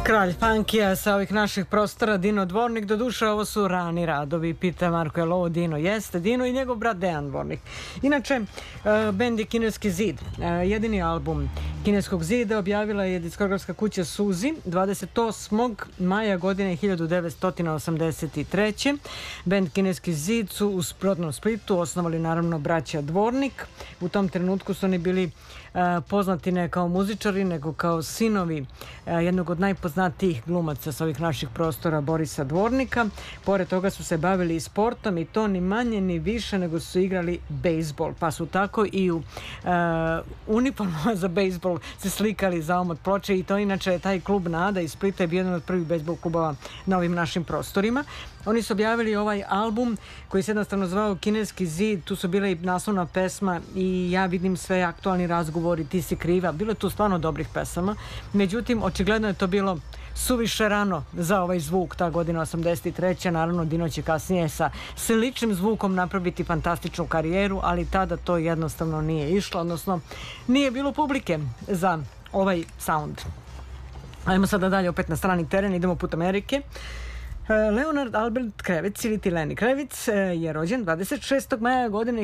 Kralj funkija sa ovih naših prostora, Dino Dvornik. Doduše, ovo su rani radovi. Pita Marko, je li ovo Dino? Jeste Dino i njegov brat Dejan Dvornik. Inače, bend je Kineski zid. Jedini album Kineskog zida objavila je diskografska kuća Suzi 28. maja godine 1983. Bend Kineski zid su u rodnom Splitu osnovali naravno braća Dvornik. U tom trenutku su oni bili poznati ne kao muzičari, nego kao sinovi jednog od najpoznatijih glumaca sa ovih naših prostora, Borisa Dvornika. Pored toga su se bavili i sportom, i to ni manje ni više nego su igrali bejsbol, pa su tako i u uniformama za bejsbol se slikali za omot ploče, i to inače taj klub Nada iz Splita je bio jedan od prvih bejsbol klubova na ovim našim prostorima. Oni su objavili ovaj album koji se jednostavno zvao Kineski zid. Tu su bile i naslovna pesma i Ja vidim sve, Aktualni razgovori, Ti si kriva. Bilo je tu stvarno dobrih pesama. Međutim, očigledno je to bilo suviše rano za ovaj zvuk, ta godina 83. Naravno, Dino će kasnije sa sličnim zvukom napraviti fantastičnu karijeru, ali tada to jednostavno nije išlo, odnosno nije bilo publike za ovaj sound. Ajmo sada dalje, opet na strani teren, idemo put Amerike. Leonard Albert Kravitz ili ti Lenny Kravitz je rođen 26. maja godine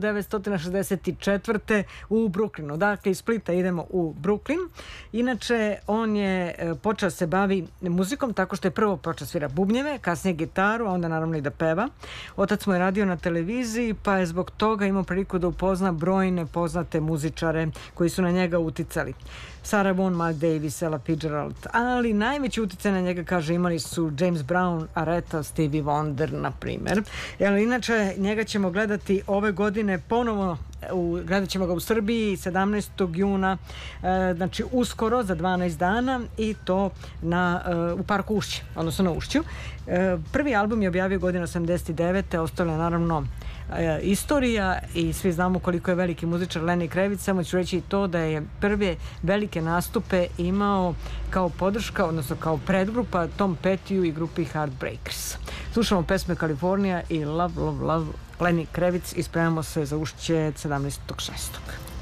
1964. u Brooklynu. Dakle, iz Splita idemo u Brooklyn. Inače, on je počeo se bavi muzikom tako što je prvo počeo svira bubnjeve, kasnije gitaru, a onda naravno i da peva. Otac mu je radio na televiziji, pa je zbog toga imao priliku da upozna brojne poznate muzičare koji su na njega uticali. Sarah Vaughan, Miles Davis, Ella Fitzgerald, ali najveći uticaj na njega, kaže, imali su James Brown, Aretha, Stevie Wonder, na primjer. Inače, njega ćemo gledati ove godine ponovo, gledat ćemo ga u Srbiji 17. juna, znači uskoro, za 12 dana, i to u parku Ušće, odnosno na Ušću. Prvi album je objavio godina 89. Ostala je naravno istorija i svi znamo koliko je veliki muzičar Lenny Kravitz. Samo ću reći i to da je prve velike nastupe imao kao podrška, odnosno kao predgrupa Tom Petty i grupi Heartbreakers. Slušamo pesme Kalifornija i Love, Love, Love, Lenny Kravitz, i spremamo se za Ušće 17.6.